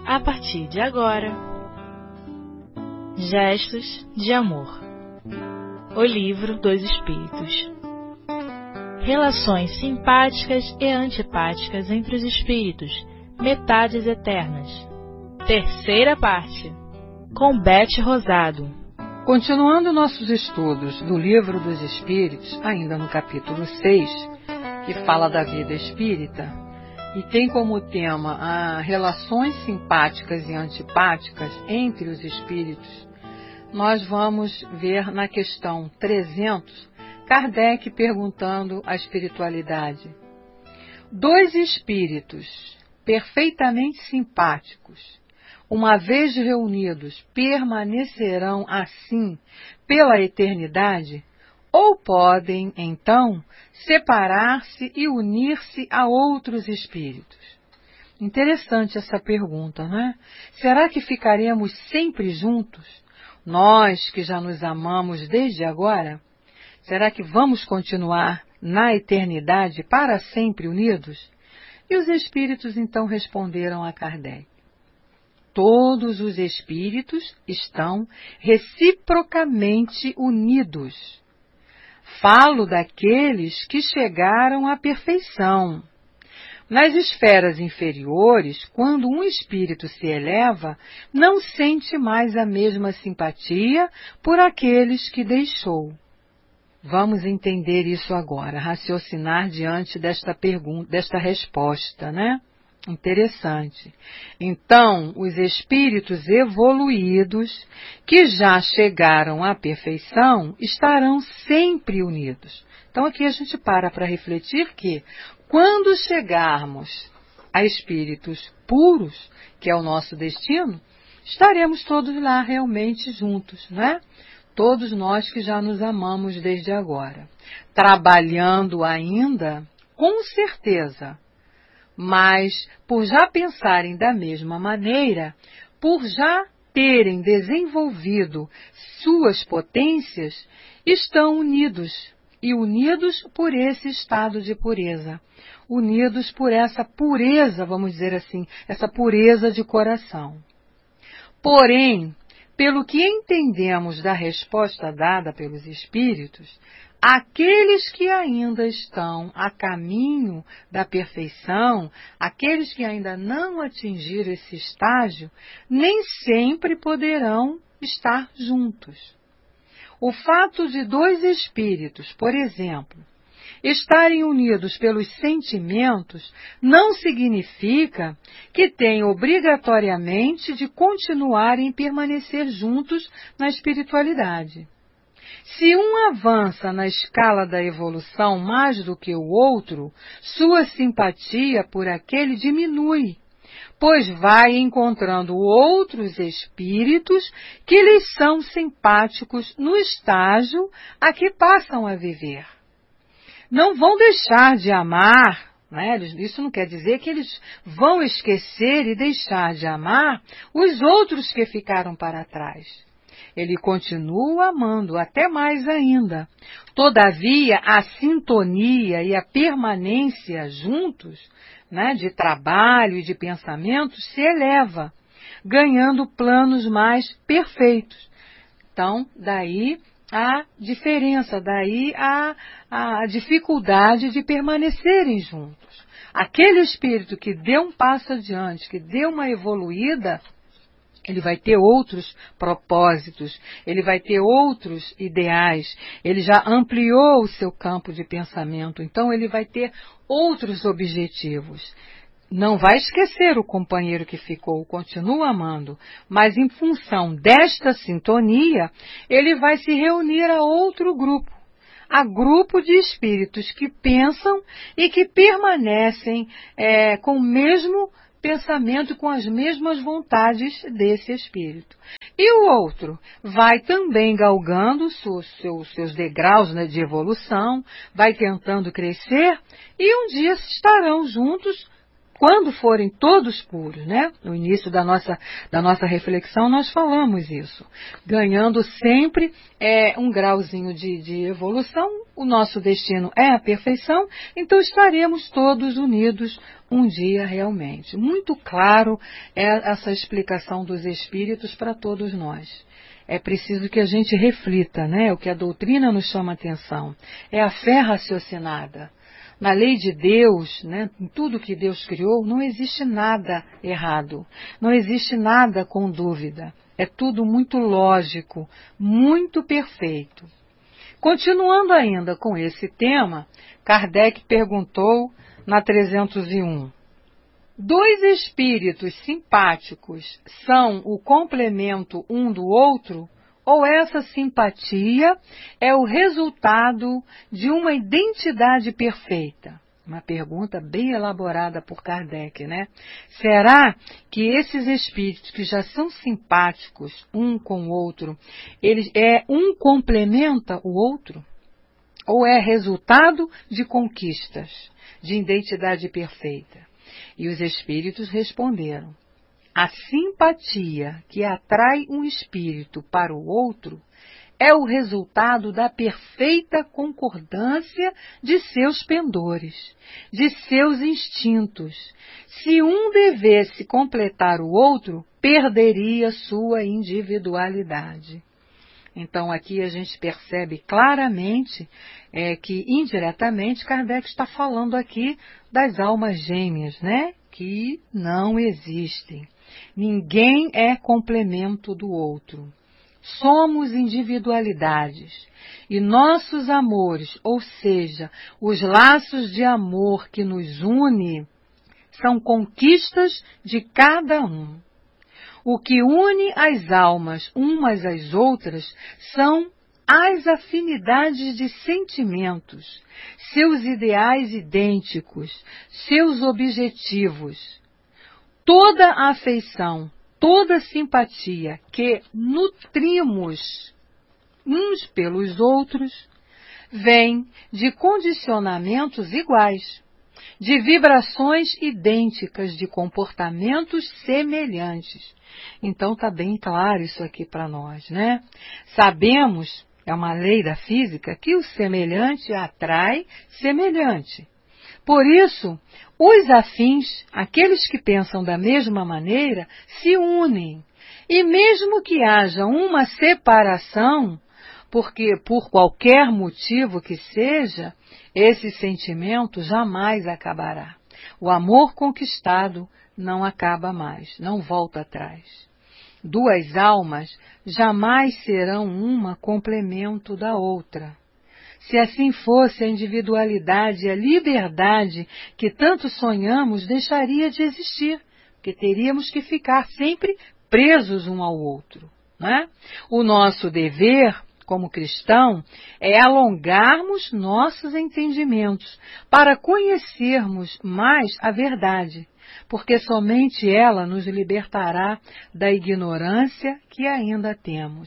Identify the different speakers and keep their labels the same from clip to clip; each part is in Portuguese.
Speaker 1: a partir de agora. Gestos de Amor. O Livro dos Espíritos. Relações simpáticas e antipáticas entre os espíritos, metades eternas. Terceira parte, com Beth Rosado.
Speaker 2: Continuando nossos estudos do Livro dos Espíritos, ainda no capítulo 6, que fala da vida espírita, e tem como tema relações simpáticas e antipáticas entre os espíritos, nós vamos ver na questão 300, Kardec perguntando à espiritualidade: dois espíritos perfeitamente simpáticos, uma vez reunidos, permanecerão assim pela eternidade? Ou podem, então, separar-se e unir-se a outros espíritos? Interessante essa pergunta, né? Será que ficaremos sempre juntos? Nós que já nos amamos desde agora? Será que vamos continuar na eternidade para sempre unidos? E os espíritos então responderam a Kardec: todos os espíritos estão reciprocamente unidos. Falo daqueles que chegaram à perfeição. Nas esferas inferiores, quando um espírito se eleva, não sente mais a mesma simpatia por aqueles que deixou. Vamos entender isso agora, raciocinar diante desta pergunta, desta resposta, né? Interessante. Então, os espíritos evoluídos, que já chegaram à perfeição, estarão sempre unidos. Então, aqui a gente para refletir que, quando chegarmos a espíritos puros, que é o nosso destino, estaremos todos lá realmente juntos, né? Todos nós que já nos amamos desde agora. Trabalhando ainda, com certeza, mas por já pensarem da mesma maneira, por já terem desenvolvido suas potências, estão unidos, e unidos por esse estado de pureza, unidos por essa pureza, vamos dizer assim, essa pureza de coração. Porém, pelo que entendemos da resposta dada pelos espíritos, aqueles que ainda estão a caminho da perfeição, aqueles que ainda não atingiram esse estágio, nem sempre poderão estar juntos. O fato de dois espíritos, por exemplo, estarem unidos pelos sentimentos, não significa que tenham obrigatoriamente de continuarem e permanecer juntos na espiritualidade. Se um avança na escala da evolução mais do que o outro, sua simpatia por aquele diminui, pois vai encontrando outros espíritos que lhes são simpáticos no estágio a que passam a viver. Não vão deixar de amar, né? Isso não quer dizer que eles vão esquecer e deixar de amar os outros que ficaram para trás. Ele continua amando, até mais ainda. Todavia, a sintonia e a permanência juntos, né, de trabalho e de pensamento, se eleva, ganhando planos mais perfeitos. Então, daí a diferença, daí a dificuldade de permanecerem juntos. Aquele espírito que deu um passo adiante, que deu uma evoluída, ele vai ter outros propósitos, ele vai ter outros ideais, ele já ampliou o seu campo de pensamento, então ele vai ter outros objetivos. Não vai esquecer o companheiro que ficou, continua amando, mas em função desta sintonia, ele vai se reunir a outro grupo, a grupo de espíritos que pensam e que permanecem com o mesmo pensamento, com as mesmas vontades desse espírito. E o outro vai também galgando seus degraus, né, de evolução, vai tentando crescer e um dia estarão juntos quando forem todos puros, né? No início da nossa reflexão nós falamos isso. Ganhando sempre um grauzinho de evolução, o nosso destino é a perfeição, então estaremos todos unidos um dia realmente. Muito claro essa explicação dos espíritos para todos nós. É preciso que a gente reflita, né? O que a doutrina nos chama a atenção. É a fé raciocinada. Na lei de Deus, né, em tudo que Deus criou, não existe nada errado, não existe nada com dúvida. É tudo muito lógico, muito perfeito. Continuando ainda com esse tema, Kardec perguntou na 301: dois espíritos simpáticos são o complemento um do outro? Ou essa simpatia é o resultado de uma identidade perfeita? Uma pergunta bem elaborada por Kardec, né? Será que esses espíritos que já são simpáticos um com o outro, um complementa o outro? Ou é resultado de conquistas, de identidade perfeita? E os espíritos responderam: a simpatia que atrai um espírito para o outro é o resultado da perfeita concordância de seus pendores, de seus instintos. Se um devesse completar o outro, perderia sua individualidade. Então aqui a gente percebe claramente que indiretamente Kardec está falando aqui das almas gêmeas, né? Que não existem. Ninguém é complemento do outro. Somos individualidades. E nossos amores, ou seja, os laços de amor que nos une, são conquistas de cada um. O que une as almas umas às outras são as afinidades de sentimentos, seus ideais idênticos, seus objetivos. Toda a afeição, toda a simpatia que nutrimos uns pelos outros vem de condicionamentos iguais, de vibrações idênticas, de comportamentos semelhantes. Então está bem claro isso aqui para nós, né? Sabemos, é uma lei da física, que o semelhante atrai semelhante. Por isso, os afins, aqueles que pensam da mesma maneira, se unem. E mesmo que haja uma separação, porque por qualquer motivo que seja, esse sentimento jamais acabará. O amor conquistado não acaba mais, não volta atrás. Duas almas jamais serão uma complemento da outra. Se assim fosse, a individualidade e a liberdade que tanto sonhamos deixaria de existir, porque teríamos que ficar sempre presos um ao outro, né? O nosso dever, como cristão, é alongarmos nossos entendimentos para conhecermos mais a verdade, porque somente ela nos libertará da ignorância que ainda temos.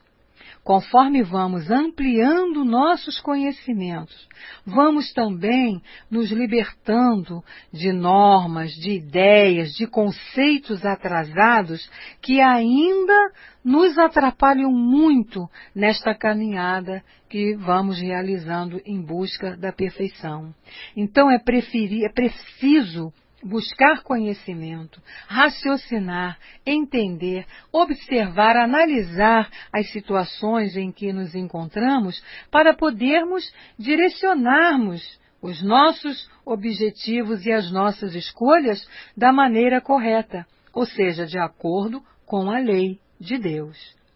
Speaker 2: Conforme vamos ampliando nossos conhecimentos, vamos também nos libertando de normas, de ideias, de conceitos atrasados que ainda nos atrapalham muito nesta caminhada que vamos realizando em busca da perfeição. Então é preciso buscar conhecimento, raciocinar, entender, observar, analisar as situações em que nos encontramos para podermos direcionarmos os nossos objetivos e as nossas escolhas da maneira correta, ou seja, de acordo com a lei de Deus.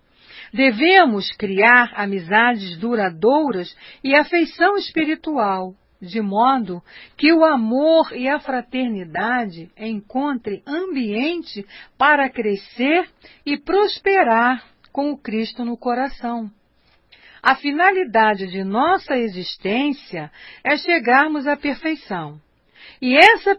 Speaker 2: Devemos criar amizades duradouras e afeição espiritual, de modo que o amor e a fraternidade encontrem ambiente para crescer e prosperar com o Cristo no coração. A finalidade de nossa existência é chegarmos à perfeição. E essa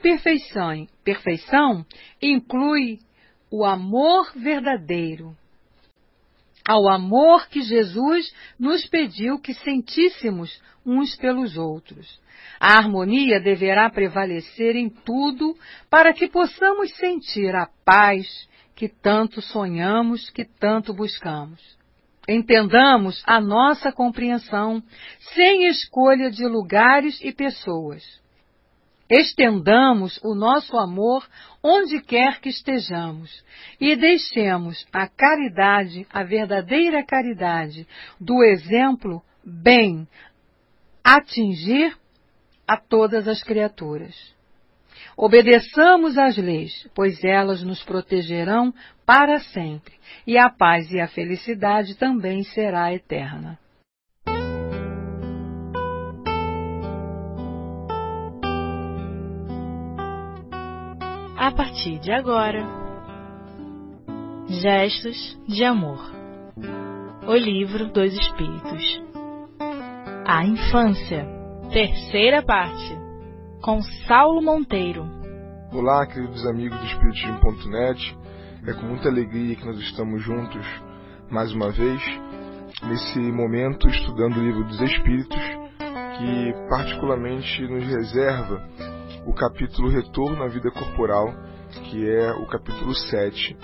Speaker 2: perfeição inclui o amor verdadeiro, ao amor que Jesus nos pediu que sentíssemos uns pelos outros. A harmonia deverá prevalecer em tudo para que possamos sentir a paz que tanto sonhamos, que tanto buscamos. Entendamos a nossa compreensão sem escolha de lugares e pessoas. Estendamos o nosso amor onde quer que estejamos e deixemos a caridade, a verdadeira caridade, do exemplo bem atingir a todas as criaturas. Obedeçamos às leis, pois elas nos protegerão para sempre, e a paz e a felicidade também será eterna.
Speaker 1: A partir de agora, Gestos de Amor. O Livro dos Espíritos. A Infância. Terceira parte. Com Saulo Monteiro.
Speaker 3: Olá, queridos amigos do Espiritismo.net. É com muita alegria que nós estamos juntos mais uma vez, nesse momento estudando o Livro dos Espíritos, que particularmente nos reserva o capítulo Retorno à Vida Corporal, que é o capítulo 7.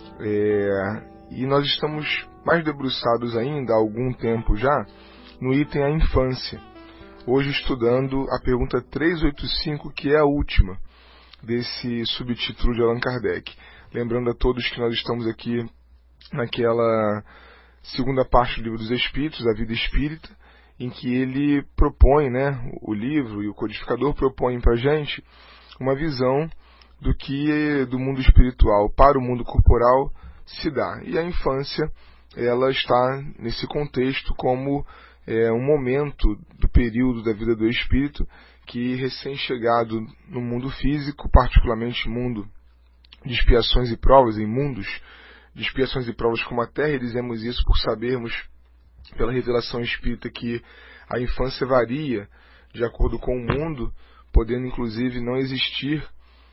Speaker 3: E nós estamos mais debruçados ainda, há algum tempo já, no item A Infância. Hoje estudando a pergunta 385, que é a última desse subtítulo de Allan Kardec. Lembrando a todos que nós estamos aqui naquela segunda parte do Livro dos Espíritos, a Vida Espírita, em que ele propõe, o livro e o codificador propõem para a gente uma visão do que do mundo espiritual para o mundo corporal se dá. E a infância, ela está nesse contexto como um momento do período da vida do espírito que, recém-chegado no mundo físico, particularmente mundo de expiações e provas, em mundos de expiações e provas como a Terra, e dizemos isso por sabermos pela revelação espírita que a infância varia de acordo com o mundo, podendo inclusive não existir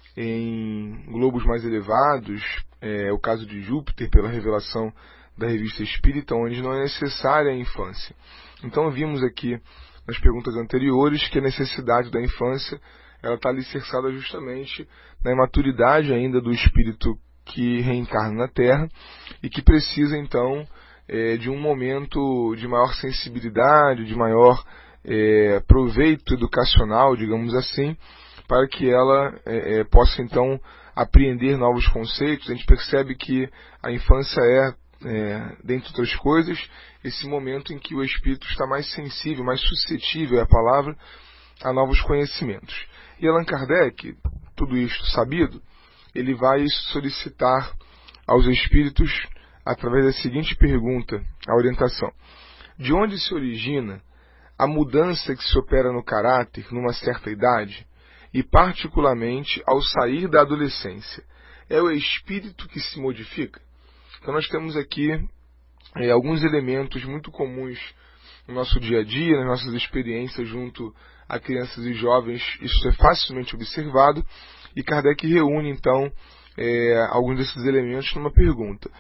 Speaker 3: em globos mais elevados, o caso de Júpiter, pela revelação da Revista Espírita, onde não é necessária a infância. Então vimos aqui nas perguntas anteriores que a necessidade da infância ela está alicerçada justamente na imaturidade ainda do espírito que reencarna na Terra e que precisa então de um momento de maior sensibilidade, de maior proveito educacional, digamos assim, para que ela possa então apreender novos conceitos. A gente percebe que a infância dentre outras coisas, esse momento em que o espírito está mais sensível, mais suscetível, é a palavra, a novos conhecimentos. E Allan Kardec, tudo isto sabido, ele vai solicitar aos espíritos, através da seguinte pergunta, a orientação: de onde se origina a mudança que se opera no caráter numa certa idade, e particularmente ao sair da adolescência? É o espírito que se modifica? Então nós temos aqui alguns elementos muito comuns no nosso dia a dia, nas nossas experiências junto a crianças e jovens. Isso é facilmente observado, e Kardec reúne então alguns desses elementos numa pergunta,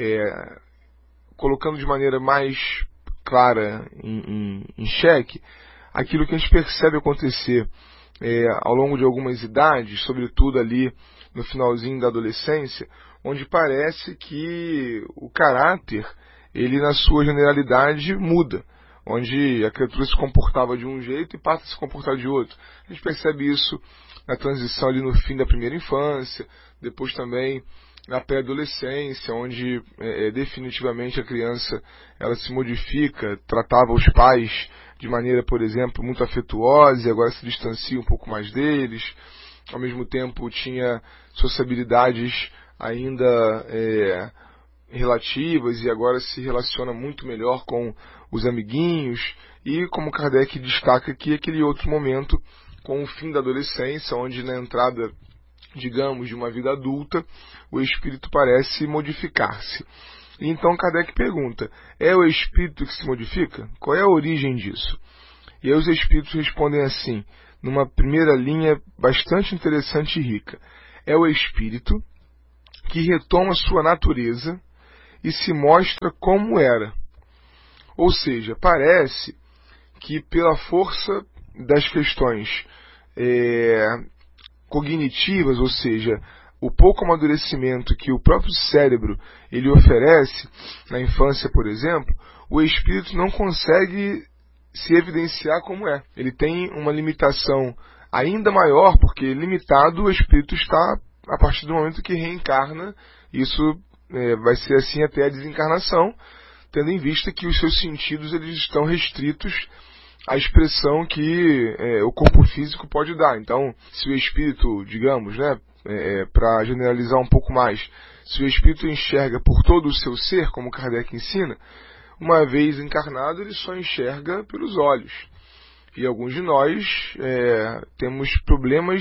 Speaker 3: colocando de maneira mais clara em xeque aquilo que a gente percebe acontecer ao longo de algumas idades, sobretudo ali no finalzinho da adolescência, onde parece que o caráter, ele na sua generalidade muda, onde a criatura se comportava de um jeito e passa a se comportar de outro. A gente percebe isso na transição ali no fim da primeira infância, depois também na pré-adolescência, onde definitivamente a criança ela se modifica, tratava os pais de maneira, por exemplo, muito afetuosa, e agora se distancia um pouco mais deles. Ao mesmo tempo tinha sociabilidades ainda relativas, e agora se relaciona muito melhor com os amiguinhos. E como Kardec destaca aqui, aquele outro momento com o fim da adolescência, onde na entrada, digamos, de uma vida adulta, o espírito parece modificar-se. E então Kardec pergunta: é o espírito que se modifica? Qual é a origem disso? E aí os espíritos respondem assim, numa primeira linha bastante interessante e rica: é o espírito que retoma sua natureza e se mostra como era. Ou seja, parece que pela força das questões cognitivas, ou seja, o pouco amadurecimento que o próprio cérebro ele oferece na infância, por exemplo, o espírito não consegue se evidenciar como é. Ele tem uma limitação ainda maior, porque limitado o espírito está a partir do momento que reencarna. Isso vai ser assim até a desencarnação, tendo em vista que os seus sentidos eles estão restritos à expressão que o corpo físico pode dar. Então, se o espírito, digamos, para generalizar um pouco mais, se o espírito enxerga por todo o seu ser, como Kardec ensina, uma vez encarnado ele só enxerga pelos olhos. E alguns de nós temos problemas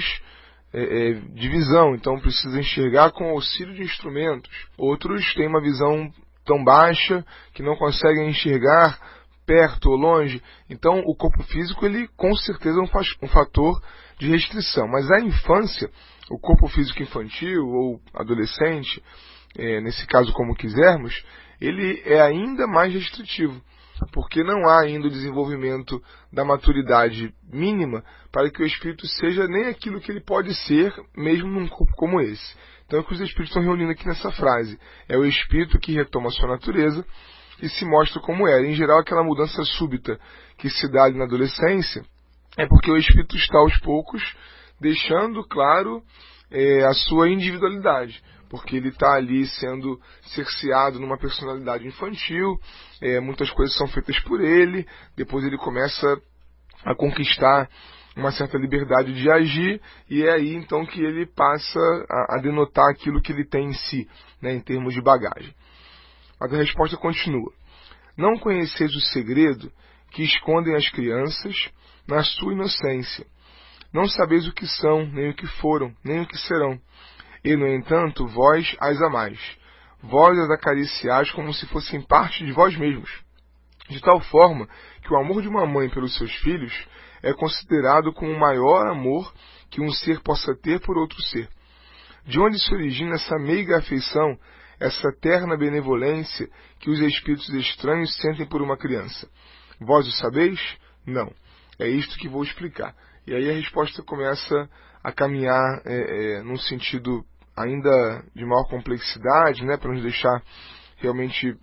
Speaker 3: de visão, então precisa enxergar com auxílio de instrumentos. Outros têm uma visão tão baixa que não conseguem enxergar perto ou longe. Então o corpo físico ele com certeza é um fator de restrição. Mas a infância, o corpo físico infantil ou adolescente, nesse caso como quisermos, ele é ainda mais restritivo, porque não há ainda o desenvolvimento da maturidade mínima para que o espírito seja nem aquilo que ele pode ser, mesmo num corpo como esse. Então é o que os espíritos estão reunindo aqui nessa frase. É o espírito que retoma a sua natureza e se mostra como era. Em geral, aquela mudança súbita que se dá ali na adolescência é porque o espírito está aos poucos deixando claro a sua individualidade, porque ele está ali sendo cerceado numa personalidade infantil, muitas coisas são feitas por ele, depois ele começa a conquistar uma certa liberdade de agir, e é aí então que ele passa a denotar aquilo que ele tem em si, em termos de bagagem. Mas a resposta continua. Não conheceis o segredo que escondem as crianças na sua inocência. Não sabeis o que são, nem o que foram, nem o que serão. E, no entanto, vós as amais. Vós as acariciais como se fossem parte de vós mesmos. De tal forma que o amor de uma mãe pelos seus filhos é considerado como o maior amor que um ser possa ter por outro ser. De onde se origina essa meiga afeição, essa terna benevolência que os espíritos estranhos sentem por uma criança? Vós o sabeis? Não. É isto que vou explicar. E aí a resposta começa a caminhar num sentido ainda de maior complexidade, para nos deixar realmente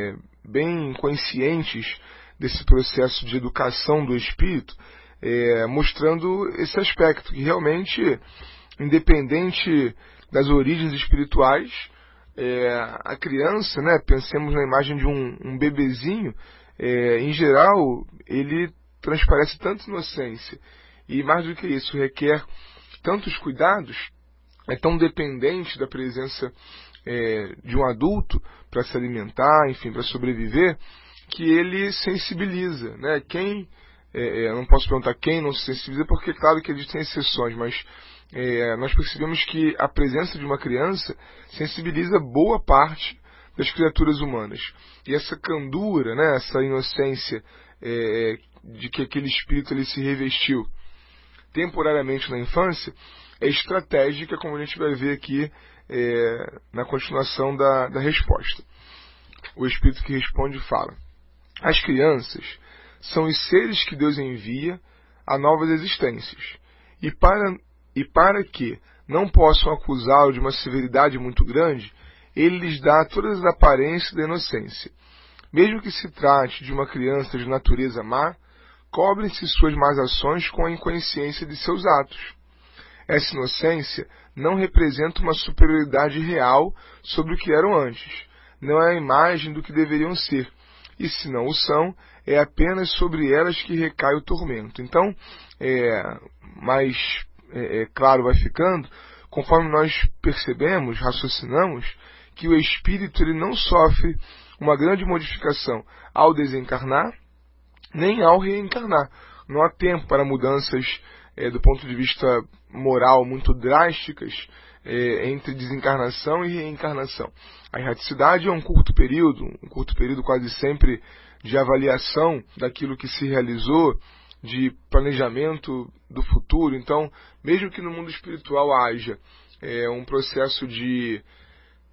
Speaker 3: bem conscientes desse processo de educação do espírito, mostrando esse aspecto, que realmente, independente das origens espirituais, a criança, pensemos na imagem de um bebezinho, em geral, ele transparece tanta inocência, e mais do que isso, requer tantos cuidados, é tão dependente da presença de um adulto para se alimentar, enfim, para sobreviver, que ele sensibiliza, Quem, eu não posso perguntar quem não se sensibiliza, porque claro que existem exceções, mas nós percebemos que a presença de uma criança sensibiliza boa parte das criaturas humanas. E essa candura, essa inocência de que aquele espírito ele se revestiu temporariamente na infância, é estratégica, como a gente vai ver aqui na continuação da resposta. O espírito que responde fala: as crianças são os seres que Deus envia a novas existências, e para que não possam acusá-lo de uma severidade muito grande, ele lhes dá todas as aparências da inocência. Mesmo que se trate de uma criança de natureza má, cobrem-se suas más ações com a inconsciência de seus atos. Essa inocência não representa uma superioridade real sobre o que eram antes, não é a imagem do que deveriam ser, e se não o são, é apenas sobre elas que recai o tormento. Então, mais claro vai ficando, conforme nós percebemos, raciocinamos, que o espírito ele não sofre uma grande modificação ao desencarnar, nem ao reencarnar. Não há tempo para mudanças do ponto de vista moral muito drásticas entre desencarnação e reencarnação. A erraticidade é um curto período quase sempre de avaliação daquilo que se realizou, de planejamento do futuro. Então, mesmo que no mundo espiritual haja um processo de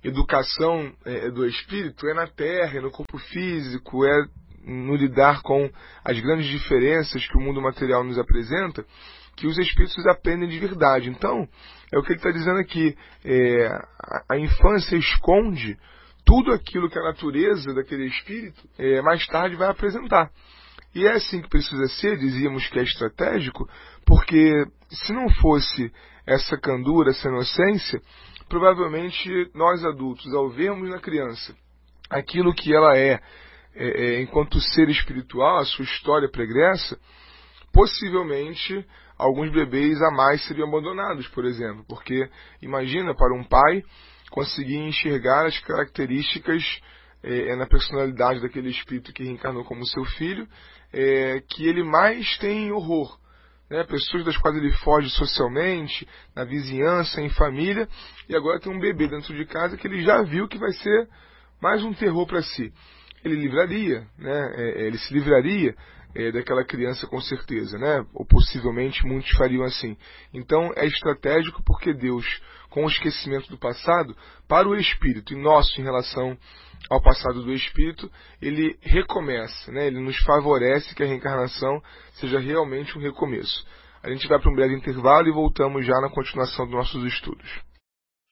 Speaker 3: educação do espírito é na Terra, é no corpo físico, é no lidar com as grandes diferenças que o mundo material nos apresenta, que os espíritos aprendem de verdade. Então, é o que ele está dizendo aqui, a infância esconde tudo aquilo que a natureza daquele espírito mais tarde vai apresentar. E é assim que precisa ser, dizíamos que é estratégico, porque se não fosse essa candura, essa inocência, provavelmente nós adultos, ao vermos na criança aquilo que ela enquanto ser espiritual, a sua história pregressa, possivelmente alguns bebês a mais seriam abandonados, por exemplo, porque imagina para um pai conseguir enxergar as características na personalidade daquele espírito que reencarnou como seu filho, que ele mais tem horror. Pessoas das quais ele foge socialmente, na vizinhança, em família, e agora tem um bebê dentro de casa que ele já viu que vai ser mais um terror para si. Ele livraria, ele se livraria daquela criança com certeza, ou possivelmente muitos fariam assim. Então é estratégico porque Deus, com o esquecimento do passado, para o espírito e nosso em relação ao passado do espírito, ele recomeça, ele nos favorece que a reencarnação seja realmente um recomeço. A gente vai para um breve intervalo e voltamos já na continuação dos nossos estudos.